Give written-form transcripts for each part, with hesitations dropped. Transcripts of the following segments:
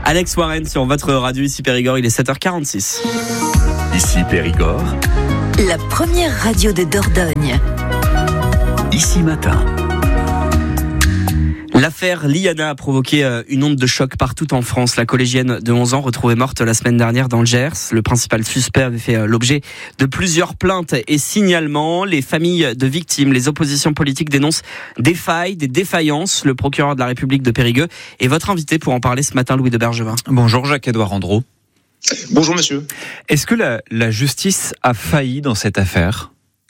Alex Warren sur votre radio, ici Périgord, il est 7h46. Ici Périgord. La première radio de Dordogne. Ici Matin. L'affaire Liana a provoqué une onde de choc partout en France. La collégienne de 11 ans retrouvée morte la semaine dernière dans le Gers. Le principal suspect avait fait l'objet de plusieurs plaintes et signalements. Les familles de victimes, les oppositions politiques dénoncent des failles, des défaillances. Le procureur de la République de Périgueux est votre invité pour en parler ce matin, Louis de Bergevin. Bonjour Jacques-Édouard Andreau. Bonjour monsieur. Est-ce que la justice a failli dans cette affaire ?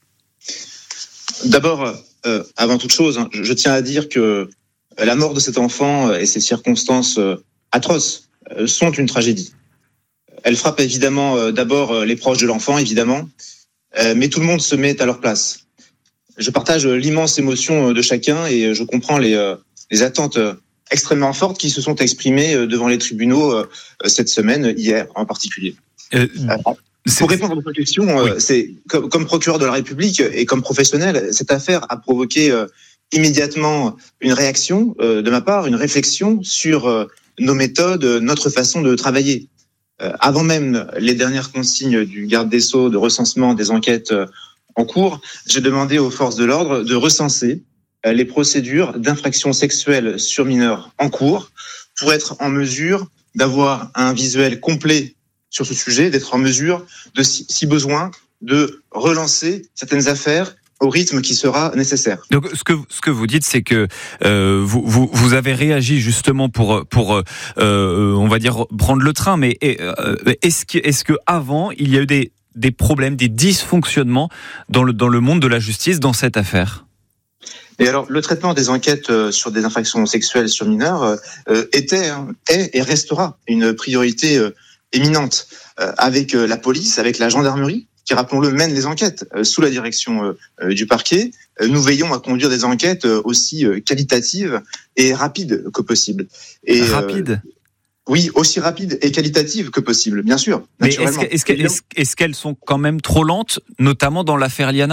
D'abord, avant toute chose, je tiens à dire que la mort de cet enfant et ces circonstances atroces sont une tragédie. Elle frappe évidemment d'abord les proches de l'enfant, évidemment, mais tout le monde se met à leur place. Je partage l'immense émotion de chacun et je comprends les attentes extrêmement fortes qui se sont exprimées devant les tribunaux cette semaine, hier en particulier. Pour répondre à votre question, oui. C'est comme procureur de la République et comme professionnel, cette affaire a provoqué immédiatement une réaction de ma part, une réflexion sur nos méthodes, notre façon de travailler. Avant même les dernières consignes du garde des Sceaux de recensement des enquêtes en cours, j'ai demandé aux forces de l'ordre de recenser les procédures d'infraction sexuelle sur mineurs en cours pour être en mesure d'avoir un visuel complet sur ce sujet, d'être en mesure de, si besoin, de relancer certaines affaires au rythme qui sera nécessaire. Donc, ce que vous dites, c'est que vous avez réagi justement pour on va dire prendre le train. Mais est-ce que avant il y a eu des problèmes, des dysfonctionnements dans le monde de la justice dans cette affaire ? Et alors, le traitement des enquêtes sur des infractions sexuelles sur mineurs est et restera une priorité éminente avec la police, avec la gendarmerie, qui, rappelons-le, mène les enquêtes sous la direction du parquet. Nous veillons à conduire des enquêtes aussi qualitatives et rapides que possible. Et, rapide oui, aussi rapides et qualitatives que possible, bien sûr. Mais est-ce qu'elles sont quand même trop lentes, notamment dans l'affaire Liana ?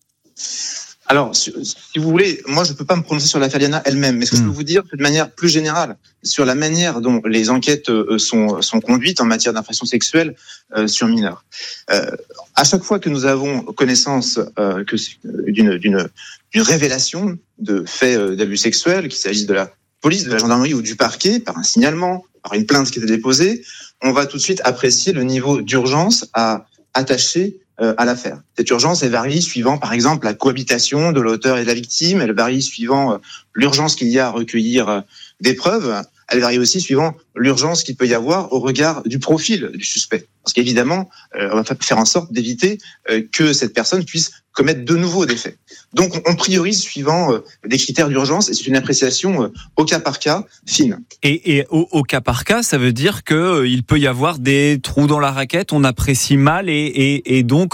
Alors, si vous voulez, moi je ne peux pas me prononcer sur l'affaire Liana elle-même, mais ce que je peux vous dire de manière plus générale sur la manière dont les enquêtes sont conduites en matière d'infractions sexuelles sur mineurs. À chaque fois que nous avons connaissance d'une révélation de faits d'abus sexuels, qu'il s'agisse de la police, de la gendarmerie ou du parquet, par un signalement, par une plainte qui était déposée, on va tout de suite apprécier le niveau d'urgence à attacher à l'affaire. Cette urgence, elle varie suivant, par exemple, la cohabitation de l'auteur et de la victime. Elle varie suivant l'urgence qu'il y a à recueillir des preuves. Elle varie aussi suivant l'urgence qu'il peut y avoir au regard du profil du suspect. Parce qu'évidemment, on va faire en sorte d'éviter que cette personne puisse commettre de nouveau des faits. Donc, on priorise suivant des critères d'urgence et c'est une appréciation au cas par cas fine. Et au cas par cas, ça veut dire qu'il peut y avoir des trous dans la raquette, on apprécie mal et donc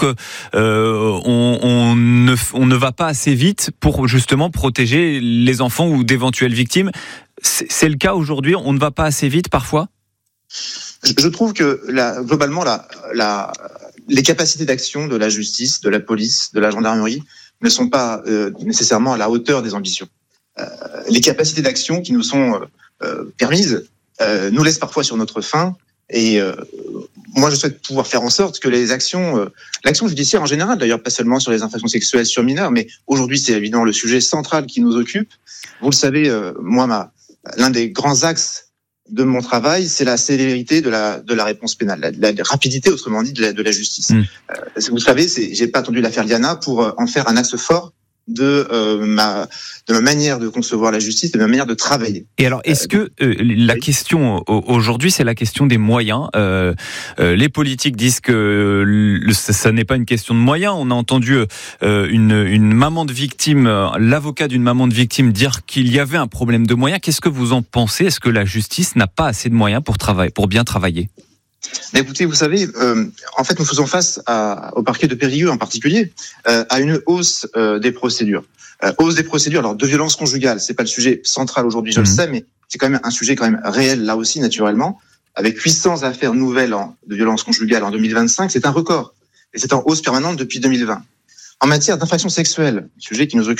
on ne va pas assez vite pour justement protéger les enfants ou d'éventuelles victimes. C'est le cas aujourd'hui, on ne va pas assez vite parfois ? Je trouve que globalement, les capacités d'action de la justice, de la police, de la gendarmerie ne sont pas nécessairement à la hauteur des ambitions. Les capacités d'action qui nous sont permises nous laissent parfois sur notre faim. Et moi, je souhaite pouvoir faire en sorte que l'action judiciaire en général, d'ailleurs pas seulement sur les infractions sexuelles sur mineurs, mais aujourd'hui c'est évidemment le sujet central qui nous occupe. Vous le savez, l'un des grands axes de mon travail, c'est la célérité de la réponse pénale, la rapidité, autrement dit, de la justice. Vous savez, j'ai pas attendu l'affaire Liana pour en faire un axe fort de ma manière de concevoir la justice, de ma manière de travailler. Et alors, est-ce que la question aujourd'hui, c'est la question des moyens ? Les politiques disent que ça n'est pas une question de moyens. On a entendu une maman de victime, l'avocat d'une maman de victime dire qu'il y avait un problème de moyens. Qu'est-ce que vous en pensez ? Est-ce que la justice n'a pas assez de moyens pour bien travailler ? Mais écoutez, vous savez, en fait, nous faisons face au parquet de Périgueux en particulier, à une hausse des procédures. Hausse des procédures, alors de violence conjugale, c'est pas le sujet central aujourd'hui, je le sais, mais c'est quand même un sujet quand même réel là aussi, naturellement. Avec 800 affaires nouvelles de violence conjugale en 2025, c'est un record. Et c'est en hausse permanente depuis 2020. En matière d'infractions sexuelles, sujet qui nous occupe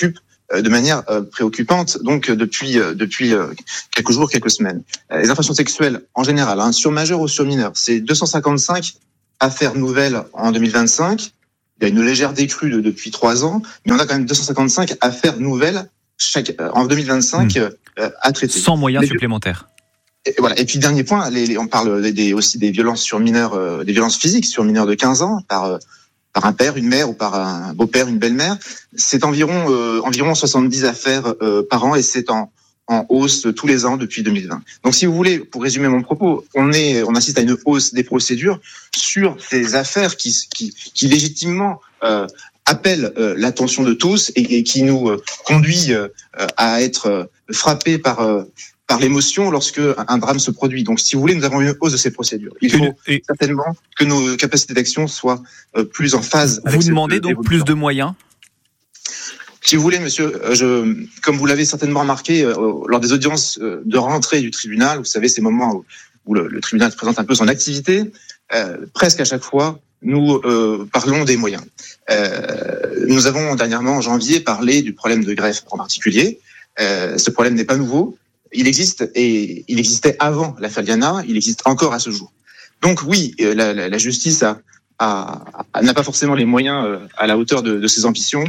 de manière préoccupante, donc depuis quelques jours, quelques semaines. Les infractions sexuelles en général, sur majeur ou sur mineur, c'est 255 affaires nouvelles en 2025. Il y a une légère décrue depuis 3 ans, mais on a quand même 255 affaires nouvelles en 2025 à traiter. Sans moyens supplémentaires. Et voilà. Et puis dernier point, on parle aussi des violences sur mineurs, des violences physiques sur mineurs de 15 ans par un père, une mère ou par un beau-père, une belle-mère. C'est environ 70 affaires par an et c'est en hausse tous les ans depuis 2020. Donc si vous voulez, pour résumer mon propos, on assiste à une hausse des procédures sur ces affaires qui légitimement appellent l'attention de tous et qui nous conduit à être frappés par l'émotion lorsque un drame se produit. Donc, si vous voulez, nous avons une hausse de ces procédures. Il faut certainement que nos capacités d'action soient plus en phase. Vous demandez donc plus de moyens ? Si vous voulez, monsieur, comme vous l'avez certainement remarqué, lors des audiences de rentrée du tribunal, vous savez, ces moments où le tribunal présente un peu son activité, presque à chaque fois, nous parlons des moyens. Nous avons dernièrement, en janvier, parlé du problème de greffe en particulier. Ce problème n'est pas nouveau. Il existe et il existait avant l'affaire Diana, il existe encore à ce jour. Donc oui, la justice n'a pas forcément les moyens à la hauteur de ses ambitions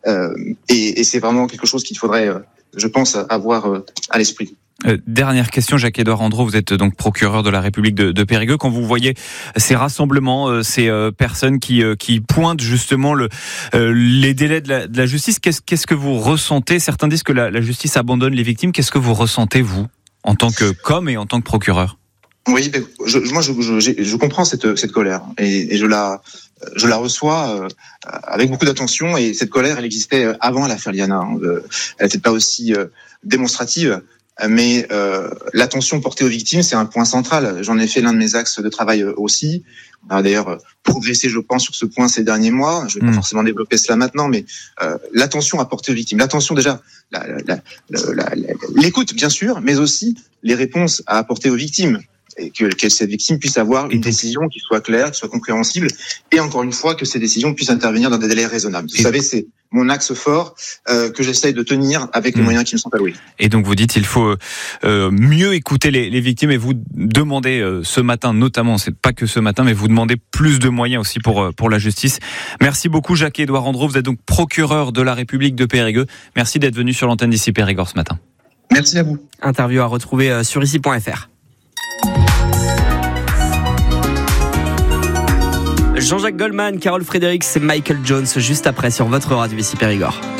et c'est vraiment quelque chose qu'il faudrait, je pense, avoir à l'esprit. Dernière question, Jacques-Édouard Andreau, vous êtes donc procureur de la République de Périgueux. Quand vous voyez ces rassemblements, ces personnes qui pointent justement les délais de la justice, qu'est-ce que vous ressentez ? Certains disent que la justice abandonne les victimes. Qu'est-ce que vous ressentez, vous, en tant qu'homme et en tant que procureur ? Oui, je comprends cette colère et je la reçois avec beaucoup d'attention. Et cette colère, elle existait avant l'affaire Diana. Elle n'était pas aussi démonstrative. Mais l'attention portée aux victimes, c'est un point central. J'en ai fait l'un de mes axes de travail aussi. On a d'ailleurs progressé, je pense, sur ce point ces derniers mois. Je ne vais pas forcément développer cela maintenant, mais l'attention apportée aux victimes. L'attention déjà, l'écoute bien sûr, mais aussi les réponses à apporter aux victimes. Et que cette victime puisse avoir une décision qui soit claire, qui soit compréhensible, et encore une fois que ces décisions puissent intervenir dans des délais raisonnables. Vous savez, c'est mon axe fort que j'essaye de tenir avec les moyens qui me sont alloués. Et donc vous dites il faut mieux écouter les victimes et vous demandez ce matin, notamment, c'est pas que ce matin, mais vous demandez plus de moyens aussi pour la justice. Merci beaucoup Jacques-Édouard Andreau, vous êtes donc procureur de la République de Périgueux. Merci d'être venu sur l'antenne d'Ici Périgord ce matin. Merci à vous. Interview à retrouver sur ici.fr. Jean-Jacques Goldman, Carole Fredericks et Michael Jones juste après sur votre radio Ici Périgord.